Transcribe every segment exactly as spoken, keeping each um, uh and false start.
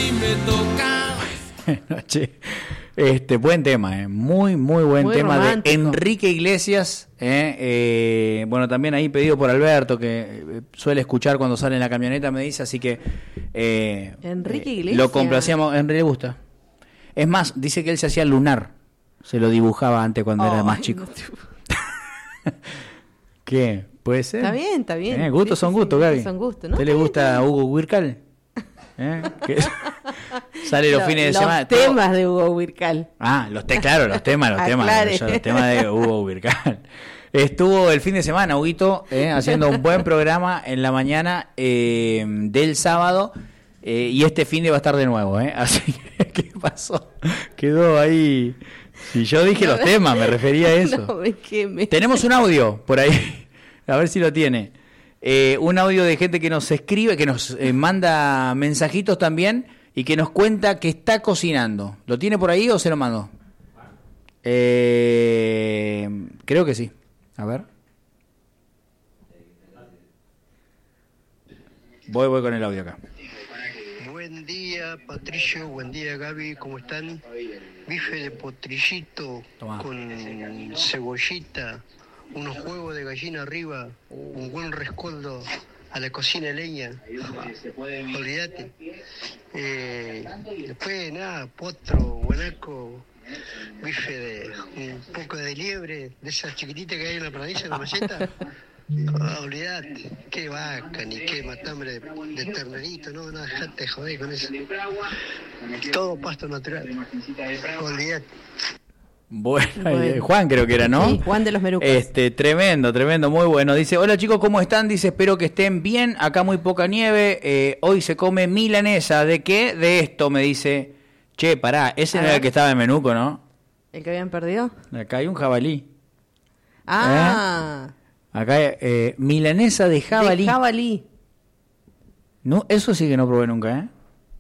si me toca. Noche. Este, buen tema, eh. muy, muy buen muy tema romántico. De Enrique Iglesias. Eh, eh, bueno, también ahí pedido por Alberto, que suele escuchar cuando sale en la camioneta, me dice, así que eh, Enrique eh, Iglesias. lo complacíamos. A Enrique le gusta. Es más, dice que él se hacía lunar, se lo dibujaba antes cuando Oh, era más ay, chico. no te... ¿Qué? ¿Puede ser? Está bien, está bien. Eh, gustos Sí, son sí, gustos, sí, Gaby. gustos son gustos, ¿A ¿no? usted le Está gusta bien, Hugo Huircal? ¿Eh? ¿Qué? Sale los Lo- fines de los semana. temas de Hugo Huircal. Ah, los te, claro, los temas, los temas, Aclare. los, los temas de Hugo Huircal. Estuvo el fin de semana, Huguito, eh, haciendo un buen programa en la mañana eh, del sábado, eh, y este fin de va a estar de nuevo, eh. Así que, ¿qué pasó? Quedó ahí. Si yo dije los temas, me refería a eso. No, es que me... Tenemos un audio por ahí, a ver si lo tiene. Eh, un audio de gente que nos escribe, que nos eh, manda mensajitos también y que nos cuenta que está cocinando. ¿Lo tiene por ahí o se lo mando? Eh, creo que sí. A ver. Voy, voy con el audio acá. Buen día, Patricio. Buen día, Gaby. ¿Cómo están? Bife de potrillito Tomá. con cebollita, unos huevos de gallina arriba, un buen rescoldo a la cocina de leña. Olvídate. Eh, después, nada, potro, guanaco, bife de un poco de liebre, de esas chiquititas que hay en la planilla, en la maceta. Ah, olvidate, qué vaca, ni qué matambre de, de ternerito, no, no, dejate de joder con eso. Todo pasto natural. Olvidate. Bueno, Bueno. Juan creo que era, ¿no? Sí, Juan de los Merucas. Este, tremendo, tremendo, muy bueno. Dice, hola chicos, ¿cómo están? Dice, espero que estén bien. Acá muy poca nieve. Eh, hoy se come milanesa. ¿De qué? De esto, me dice. Che, pará, ese A no era ver. el que estaba en Menuco, ¿no? ¿El que habían perdido? Acá hay un jabalí. Ah, Acá eh, milanesa de jabalí. de jabalí. No, eso sí que no probé nunca, ¿eh?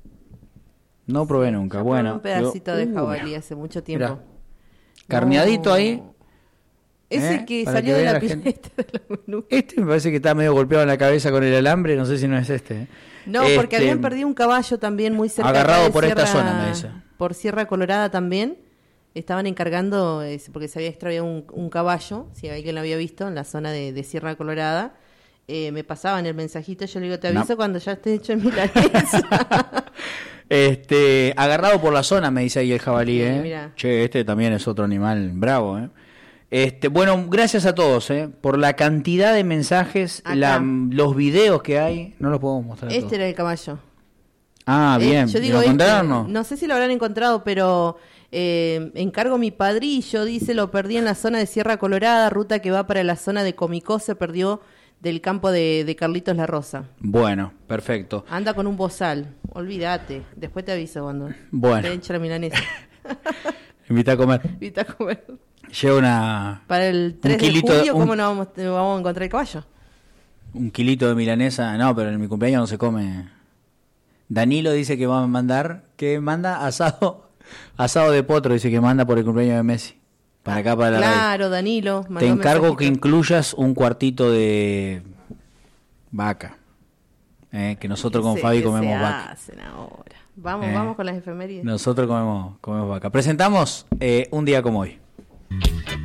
No probé nunca. Yo probé Bueno. un pedacito digo, de uh, jabalí hace mucho tiempo. mirá. Carneadito No. ahí. Ese ¿Eh? que Para salió que de vea la la gente. pileta de los Menucos. Este me parece que está medio golpeado en la cabeza con el alambre. No sé si no es este. ¿eh? No, porque Este, habían perdido un caballo también muy cerca. agarrado acá de por esta Sierra- zona, me dice. Por Sierra Colorada también. Estaban encargando, eh, porque se había extraviado un, un caballo, si alguien lo había visto, en la zona de, de Sierra Colorada. Eh, me pasaban el mensajito, yo le digo, te aviso No. cuando ya esté hecho en milanesa. Este, agarrado por la zona, me dice ahí el jabalí, Sí, ¿eh? mirá. Che, este también es otro animal bravo, ¿eh? Este, bueno, gracias a todos, ¿eh? Por la cantidad de mensajes, Acá. la, los videos que hay. No los podemos mostrar todos. Este era el caballo. Ah, Eh, bien. yo ¿Y digo ¿Lo este, encontraron o no? no sé si lo habrán encontrado, pero eh, encargo mi padrillo, dice, lo perdí en la zona de Sierra Colorada, ruta que va para la zona de Comicó, se perdió del campo de, de Carlitos La Rosa. Bueno, perfecto. Anda con un bozal, olvídate, después te aviso cuando Bueno. te hincha la milanesa. Invita a comer. Viste a comer. Lleva una, Para el tres de kilito de- julio, un- ¿cómo no vamos, vamos a encontrar el caballo? un kilito de milanesa. No, pero en mi cumpleaños no se come. Danilo dice que va a mandar, que manda asado, asado de potro, dice que manda por el cumpleaños de Messi. Para acá, para la radio. Claro, Danilo. Te mandó un encargo que mensajito. incluyas un cuartito de vaca. Eh, que nosotros con Sí, Fabi que comemos se vaca. hacen ahora. Vamos, Eh. vamos con las efemérides. Nosotros comemos, comemos vaca. Presentamos eh, un día como hoy.